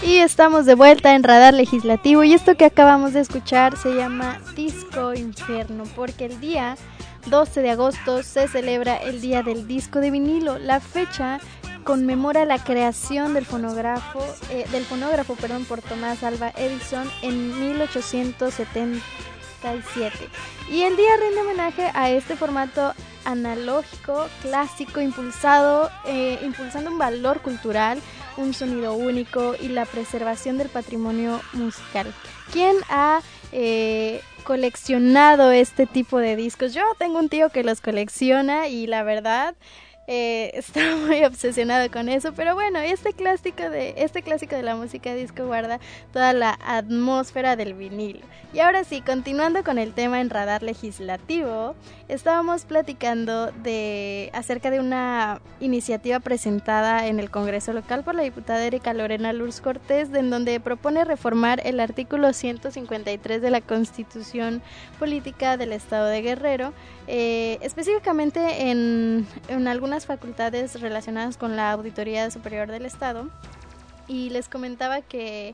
Y estamos de vuelta en Radar Legislativo y esto que acabamos de escuchar se llama Disco Inferno porque el día 12 de agosto se celebra el Día del Disco de Vinilo. La fecha conmemora la creación del fonógrafo por Tomás Alva Edison en 1877. Y el día rinde homenaje a este formato analógico, clásico, impulsando un valor cultural, un sonido único y la preservación del patrimonio musical. ¿Quién ha coleccionado este tipo de discos? Yo tengo un tío que los colecciona y la verdad está muy obsesionado con eso, pero bueno, este clásico de la música disco guarda toda la atmósfera del vinilo. Y ahora sí, continuando con el tema en Radar Legislativo, estábamos platicando acerca de una iniciativa presentada en el Congreso local por la diputada Erika Lorena Lurs Cortés, en donde propone reformar el artículo 153 de la Constitución Política del Estado de Guerrero, específicamente en algunas facultades relacionadas con la Auditoría Superior del Estado. Y les comentaba que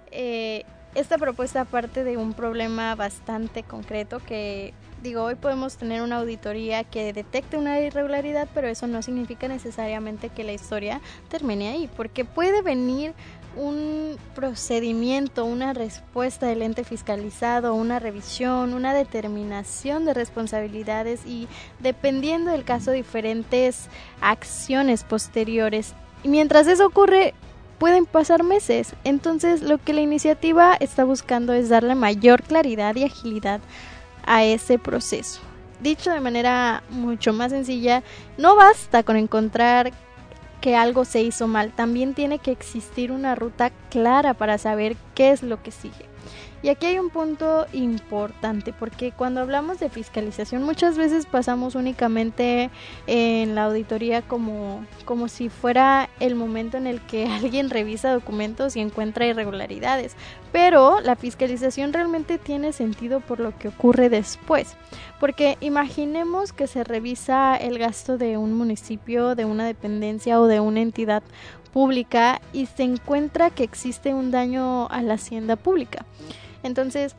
esta propuesta parte de un problema bastante concreto que, hoy podemos tener una auditoría que detecte una irregularidad, pero eso no significa necesariamente que la historia termine ahí, porque puede venir un procedimiento, una respuesta del ente fiscalizado, una revisión, una determinación de responsabilidades y, dependiendo del caso, diferentes acciones posteriores. Y mientras eso ocurre, pueden pasar meses. Entonces, lo que la iniciativa está buscando es darle mayor claridad y agilidad a ese proceso. Dicho de manera mucho más sencilla, no basta con encontrar que algo se hizo mal, también tiene que existir una ruta clara para saber qué es lo que sigue. Y aquí hay un punto importante, porque cuando hablamos de fiscalización muchas veces pasamos únicamente en la auditoría como si fuera el momento en el que alguien revisa documentos y encuentra irregularidades, pero la fiscalización realmente tiene sentido por lo que ocurre después, porque imaginemos que se revisa el gasto de un municipio, de una dependencia o de una entidad pública y se encuentra que existe un daño a la hacienda pública. Entonces,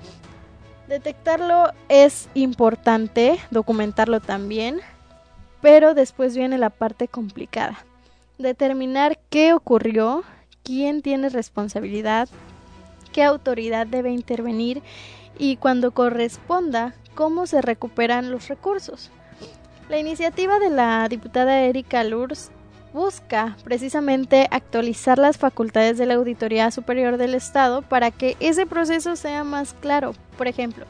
detectarlo es importante, documentarlo también, pero después viene la parte complicada. Determinar qué ocurrió, quién tiene responsabilidad, qué autoridad debe intervenir y, cuando corresponda, cómo se recuperan los recursos. La iniciativa de la diputada Erika Lurs busca precisamente actualizar las facultades de la Auditoría Superior del Estado para que ese proceso sea más claro. Por ejemplo,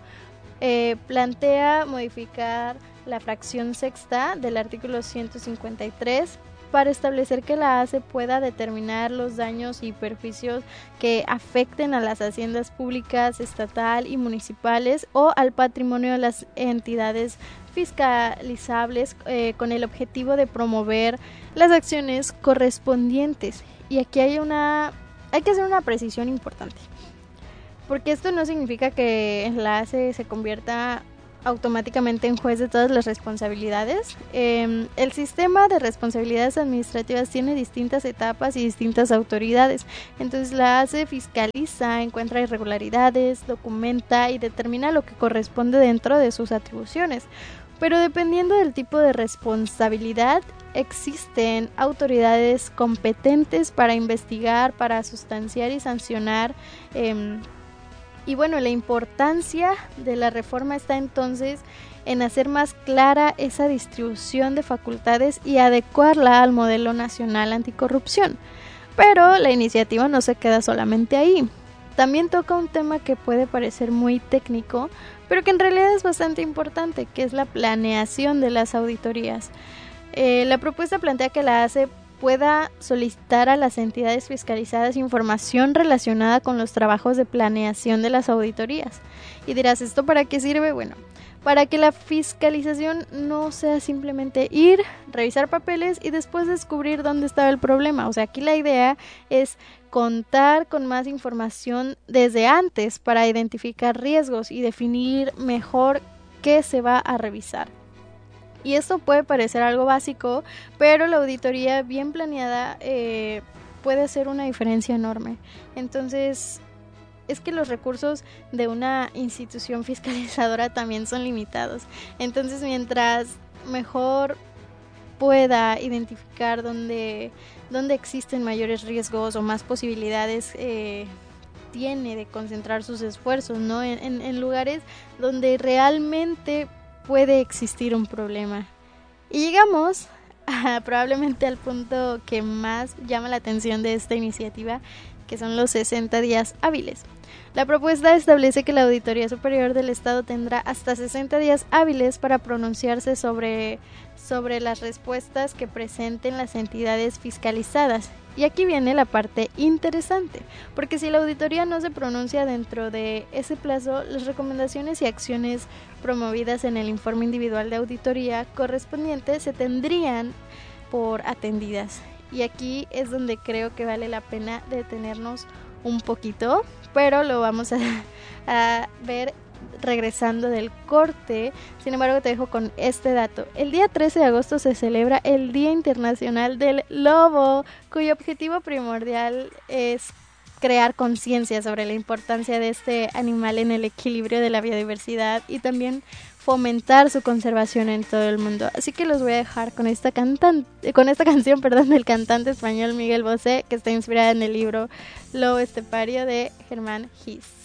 plantea modificar la fracción sexta del artículo 153 para establecer que la ACE pueda determinar los daños y perjuicios que afecten a las haciendas públicas, estatal y municipales o al patrimonio de las entidades fiscalizables, con el objetivo de promover las acciones correspondientes. Y aquí hay que hacer una precisión importante, porque esto no significa que la ACE se convierta automáticamente en juez de todas las responsabilidades. El sistema de responsabilidades administrativas tiene distintas etapas y distintas autoridades. Entonces la ACE fiscaliza, encuentra irregularidades, documenta y determina lo que corresponde dentro de sus atribuciones. Pero dependiendo del tipo de responsabilidad, existen autoridades competentes para investigar, para sustanciar y sancionar. Y bueno, la importancia de la reforma está entonces en hacer más clara esa distribución de facultades y adecuarla al modelo nacional anticorrupción. Pero la iniciativa no se queda solamente ahí. También toca un tema que puede parecer muy técnico, pero que en realidad es bastante importante, que es la planeación de las auditorías. La propuesta plantea que la ACE pueda solicitar a las entidades fiscalizadas información relacionada con los trabajos de planeación de las auditorías. Y dirás, ¿esto para qué sirve? Bueno, para que la fiscalización no sea simplemente ir, revisar papeles y después descubrir dónde estaba el problema. O sea, aquí la idea es contar con más información desde antes para identificar riesgos y definir mejor qué se va a revisar. Y esto puede parecer algo básico, pero la auditoría bien planeada puede hacer una diferencia enorme. Entonces, es que los recursos de una institución fiscalizadora también son limitados. Entonces, mientras mejor pueda identificar dónde existen mayores riesgos o más posibilidades, tiene de concentrar sus esfuerzos, ¿no? En lugares donde realmente puede existir un problema. Y llegamos probablemente al punto que más llama la atención de esta iniciativa, que son los 60 días hábiles. La propuesta establece que la Auditoría Superior del Estado tendrá hasta 60 días hábiles para pronunciarse sobre las respuestas que presenten las entidades fiscalizadas. Y aquí viene la parte interesante, porque si la auditoría no se pronuncia dentro de ese plazo, las recomendaciones y acciones promovidas en el informe individual de auditoría correspondiente se tendrían por atendidas. Y aquí es donde creo que vale la pena detenernos un poquito, pero lo vamos a ver regresando del corte. Sin embargo, te dejo con este dato. El día 13 de agosto se celebra el Día Internacional del Lobo, cuyo objetivo primordial es crear conciencia sobre la importancia de este animal en el equilibrio de la biodiversidad y también fomentar su conservación en todo el mundo. Así que los voy a dejar con esta canción, del cantante español Miguel Bosé, que está inspirada en el libro Lobo Estepario de Germán Gis.